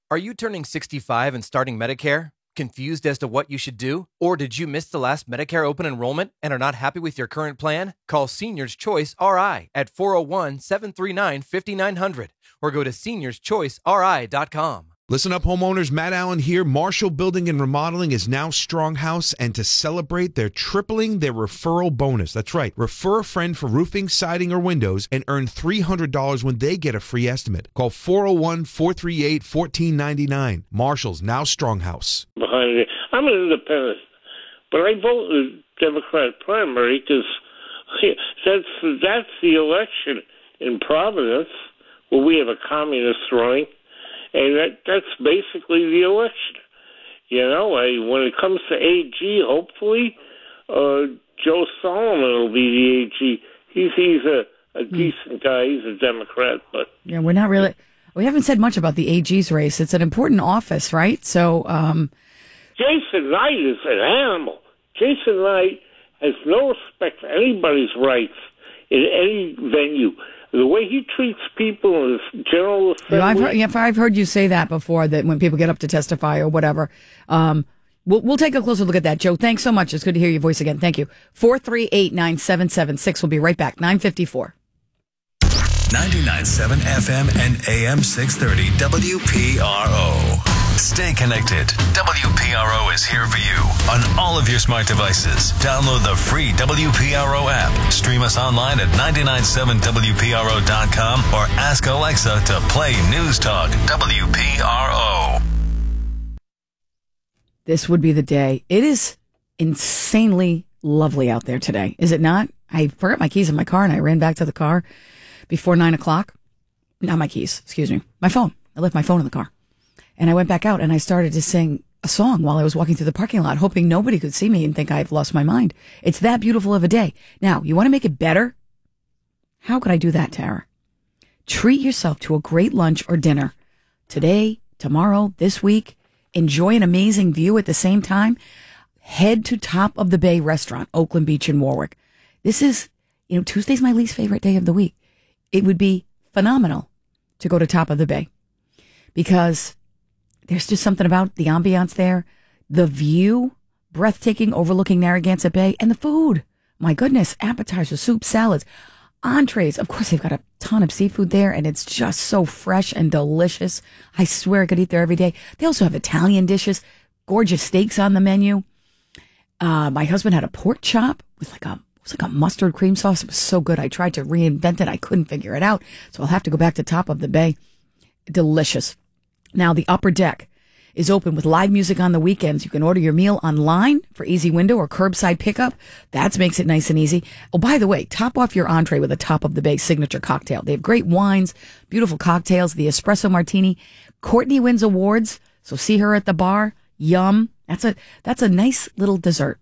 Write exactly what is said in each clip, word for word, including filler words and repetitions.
Are you turning sixty-five and starting Medicare? Confused as to what you should do? Or did you miss the last Medicare open enrollment and are not happy with your current plan? Call Seniors Choice R I at four oh one, seven three nine, five nine zero zero or go to seniors choice r i dot com. Listen up, homeowners. Matt Allen here. Marshall Building and Remodeling is now Stronghouse, and to celebrate, they're tripling their referral bonus. That's right. Refer a friend for roofing, siding, or windows and earn three hundred dollars when they get a free estimate. Call four oh one, four three eight, one four nine nine. Marshall's now Stronghouse. Behind it. I'm an independent, but I vote in the Democrat primary because that's, that's the election in Providence where we have a communist running. And that, that's basically the election. You know, I, when it comes to A G, hopefully, uh, Joe Solomon will be the A G. He's, he's a, a decent guy. He's a Democrat. But yeah, we're not really, we haven't said much about the A G's race. It's an important office, right? So, um, Jason Knight is an animal. Jason Knight has no respect for anybody's rights in any venue. The way he treats people in his general assembly. Yeah, I've heard, yeah, I've heard you say that before, that when people get up to testify or whatever. Um, we'll, we'll take a closer look at that. Joe, thanks so much. It's good to hear your voice again. Thank you. four three eight, nine seven seven six. We'll be right back. nine fifty-four. ninety-nine point seven F M and A M six thirty W P R O. Stay connected. W P R O is here for you on all of your smart devices. Download the free W P R O app. Stream us online at nine nine seven W P R O dot com or ask Alexa to play News Talk W P R O. This would be the day. It is insanely lovely out there today, is it not? I forgot my keys in my car and I ran back to the car before nine o'clock. Not my keys, excuse me. My phone. I left my phone in the car. And I went back out and I started to sing a song while I was walking through the parking lot, hoping nobody could see me and think I've lost my mind. It's that beautiful of a day. Now, you want to make it better? How could I do that, Tara? Treat yourself to a great lunch or dinner today, tomorrow, this week. Enjoy an amazing view at the same time. Head to Top of the Bay Restaurant, Oakland Beach in Warwick. This is, you know, Tuesday's my least favorite day of the week. It would be phenomenal to go to Top of the Bay because there's just something about the ambiance there, the view, breathtaking, overlooking Narragansett Bay, and the food. My goodness, appetizers, soup, salads, entrees. Of course, they've got a ton of seafood there, and it's just so fresh and delicious. I swear I could eat there every day. They also have Italian dishes, gorgeous steaks on the menu. Uh, my husband had a pork chop with like a, it was like a mustard cream sauce. It was so good. I tried to reinvent it. I couldn't figure it out. So I'll have to go back to Top of the Bay. Delicious. Now, the upper deck is open with live music on the weekends. You can order your meal online for easy window or curbside pickup. That makes it nice and easy. Oh, by the way, top off your entree with a Top of the Bay signature cocktail. They have great wines, beautiful cocktails, the espresso martini. Courtney wins awards, so see her at the bar. Yum. That's a, that's a nice little dessert.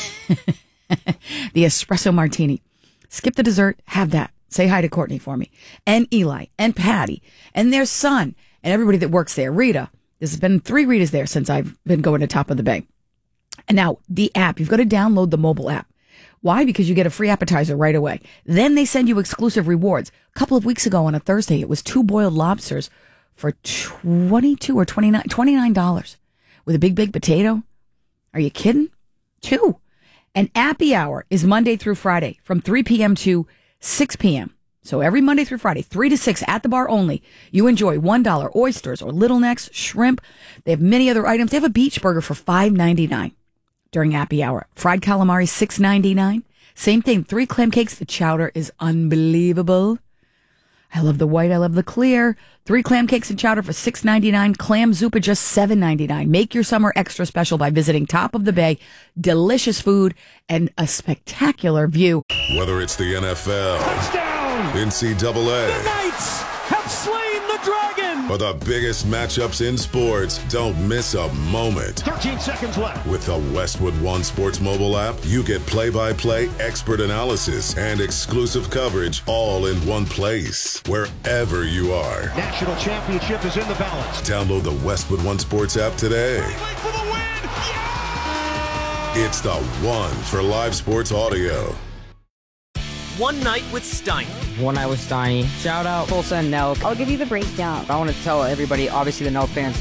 The espresso martini. Skip the dessert, have that. Say hi to Courtney for me. And Eli, and Patty, and their son, and everybody that works there. Rita. There's been three Ritas there since I've been going to Top of the Bay. And now, the app. You've got to download the mobile app. Why? Because you get a free appetizer right away. Then they send you exclusive rewards. A couple of weeks ago on a Thursday, it was two boiled lobsters for twenty-two or twenty-nine, twenty-nine dollars with a big, big potato. Are you kidding? Two. And Appy Hour is Monday through Friday from three p.m. to six p.m. So every Monday through Friday, three to six at the bar only, you enjoy one dollar oysters or Little Necks, shrimp. They have many other items. They have a beach burger for five ninety-nine during Appy Hour. Fried calamari, six ninety-nine. Same thing, three clam cakes. The chowder is unbelievable. I love the white. I love the clear. Three clam cakes and chowder for six ninety-nine. Clam Zupa just seven ninety-nine. Make your summer extra special by visiting Top of the Bay. Delicious food and a spectacular view. Whether it's the N F L, touchdown, N C double A, the Knights have slain the dragon, or the biggest matchups in sports, don't miss a moment. thirteen seconds left. With the Westwood One Sports mobile app, you get play-by-play expert analysis and exclusive coverage all in one place, wherever you are. National championship is in the balance. Download the Westwood One Sports app today. For the win. Yeah! It's the one for live sports audio. One Night with Steiny. One Night with Steiny. Shout out Tulsa and Nelk. I'll give you the breakdown. I want to tell everybody, obviously the Nelk fans,